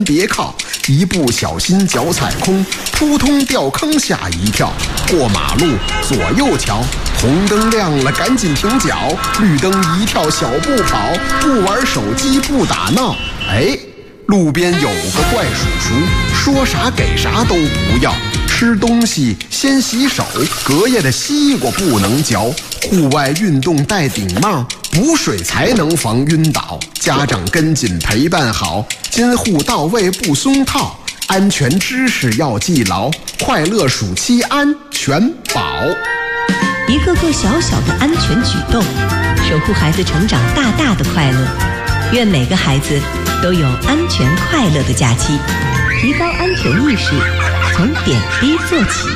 别靠，一不小心脚踩空，扑通掉坑吓一跳。过马路左右瞧，红灯亮了赶紧停脚，绿灯一跳小步跑，不玩手机不打闹。哎，路边有个怪叔叔，说啥给啥都不要。吃东西先洗手，隔夜的西瓜不能嚼。户外运动戴顶帽，补水才能防晕倒。家长跟紧陪伴好，监护到位不松套。安全知识要记牢，快乐暑期安全宝。 一个个小小的安全举动，守护孩子成长大大的快乐。愿每个孩子都有安全快乐的假期，提高安全意识，从点滴做起。